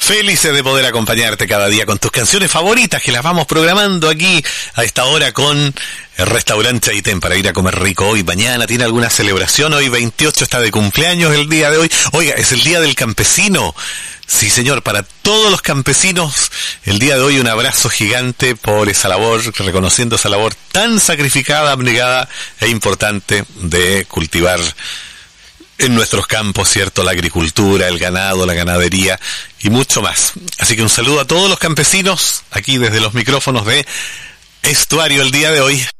Felices de poder acompañarte cada día con tus canciones favoritas que las vamos programando aquí a esta hora con el restaurante Chaitén para ir a comer rico hoy. Mañana tiene alguna celebración, hoy 28 está de cumpleaños el día de hoy. Oiga, es el día del campesino. Sí, señor, para todos los campesinos, el día de hoy un abrazo gigante por esa labor, reconociendo esa labor tan sacrificada, abnegada e importante de cultivar en nuestros campos, ¿cierto? La agricultura, el ganado, la ganadería y mucho más. Así que un saludo a todos los campesinos aquí desde los micrófonos de Estuario el día de hoy.